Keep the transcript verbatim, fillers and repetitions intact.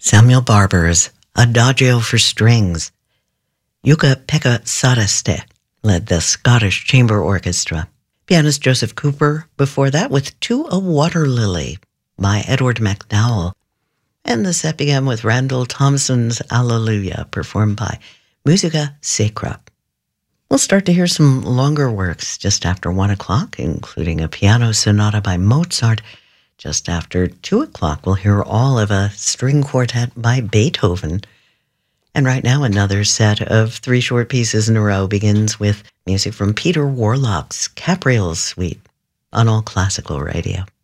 Samuel Barber's Adagio for Strings. Jukka-Pekka Sadaste led the Scottish Chamber Orchestra. Pianist Joseph Cooper before that with To a Water Lily by Edward MacDowell. And the set began with Randall Thompson's Alleluia, performed by Musica Sacra. We'll start to hear some longer works just after one o'clock, including a piano sonata by Mozart. Just after two o'clock, we'll hear all of a string quartet by Beethoven. And right now, another set of three short pieces in a row begins with music from Peter Warlock's Capriel Suite on All Classical Radio.